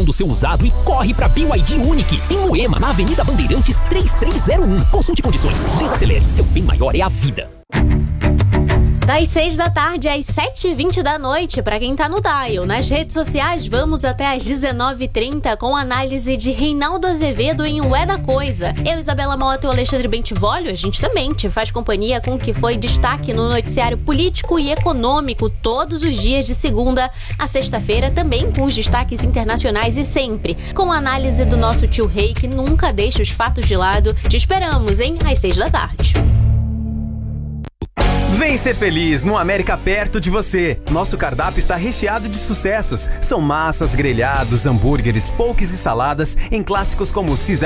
do seu usado e corre pra BYD Unique, em Moema, na Avenida Bandeirantes 3301. Consulte condições. Desacelere, seu bem maior é a vida. Das 6 da tarde às 7h20 da noite, para quem tá no dial. Nas redes sociais, vamos até às 19h30 com análise de Reinaldo Azevedo em O É da Coisa. Eu, Isabela Mota e o Alexandre Bentivolio, a gente também te faz companhia com o que foi destaque no noticiário político e econômico todos os dias de segunda a sexta-feira, também com os destaques internacionais e sempre com a análise do nosso tio Rei, que nunca deixa os fatos de lado. Te esperamos, hein? Às 6 da tarde. Vem ser feliz no América perto de você. Nosso cardápio está recheado de sucessos. São massas, grelhados, hambúrgueres, pokés e saladas em clássicos como